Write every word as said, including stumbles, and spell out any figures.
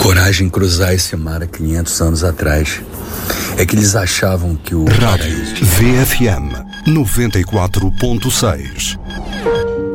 coragem de cruzar esse mar há quinhentos anos atrás. É que eles achavam que o Rádio V F M noventa e quatro ponto seis.